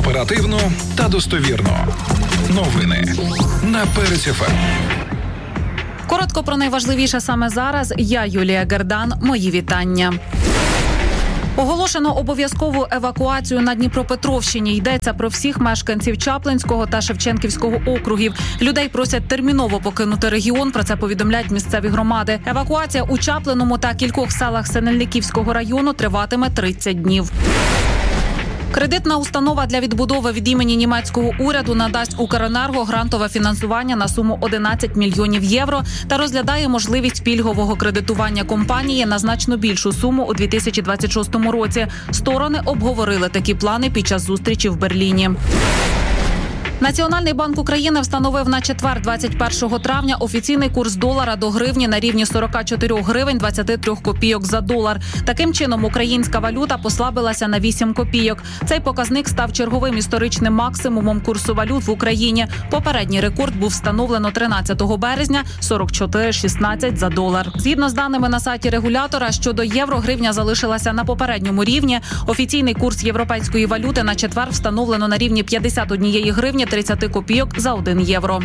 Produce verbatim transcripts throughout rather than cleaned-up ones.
Оперативно та достовірно. Новини на Перець еф ем. Коротко про найважливіше саме зараз. Я Юлія Гердан. Мої вітання. Оголошено обов'язкову евакуацію на Дніпропетровщині. Йдеться про всіх мешканців Чаплинського та Шевченківського округів. Людей просять терміново покинути регіон, про це повідомляють місцеві громади. Евакуація у Чаплиному та кількох селах Синельниківського району триватиме тридцять днів. Кредитна установа для відбудови від імені німецького уряду надасть Укренерго грантове фінансування на суму одинадцять мільйонів євро та розглядає можливість пільгового кредитування компанії на значно більшу суму у дві тисячі двадцять шостому році. Сторони обговорили такі плани під час зустрічі в Берліні. Національний банк України встановив на четвер, двадцять першого травня, офіційний курс долара до гривні на рівні сорок чотири гривень двадцять три копійок за долар. Таким чином, українська валюта послабилася на вісім копійок. Цей показник став черговим історичним максимумом курсу валют в Україні. Попередній рекорд був встановлено тринадцятого березня – сорок чотири шістнадцять за долар. Згідно з даними на сайті регулятора, щодо євро, гривня залишилася на попередньому рівні. Офіційний курс європейської валюти на четвер встановлено на рівні п'ятдесят однієї гривні тридцять копійок за один євро.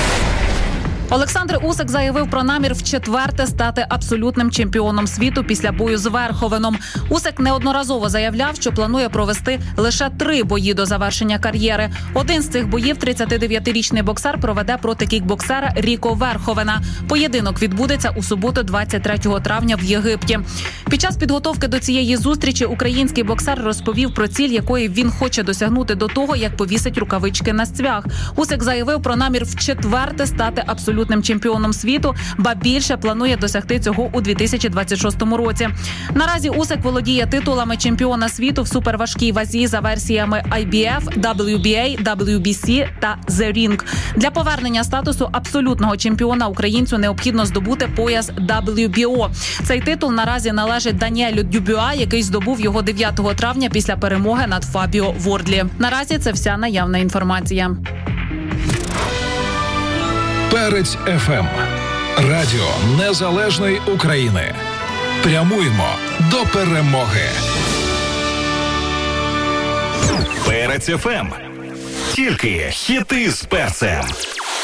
Олександр Усик заявив про намір вчетверте стати абсолютним чемпіоном світу після бою з Верховеном. Усик неодноразово заявляв, що планує провести лише три бої до завершення кар'єри. Один з цих боїв тридцятидев'ятирічний боксер проведе проти кікбоксера Ріко Верховена. Поєдинок відбудеться у суботу, двадцять третього травня в Єгипті. Під час підготовки до цієї зустрічі український боксер розповів про ціль, якої він хоче досягнути до того, як повісить рукавички на цвях. Усик заявив про намір вчетверте стати абсолютним чемпіоном світу, ба більше планує досягти цього у дві тисячі двадцять шостому році. Наразі Усик володіє титулами чемпіона світу в суперважкій вазі за версіями ай бі еф, дабл ю бі ей, дабл ю бі сі та The Ring. Для повернення статусу абсолютного чемпіона українцю необхідно здобути пояс дабл ю бі о. Цей титул наразі належить Даніелю Дюбюа, який здобув його дев'ятого травня після перемоги над Фабіо Вордлі. Наразі це вся наявна інформація. Перець еф ем. Радіо Незалежної України. Прямуємо до перемоги. Перець еф ем. Тільки хіти з перцем.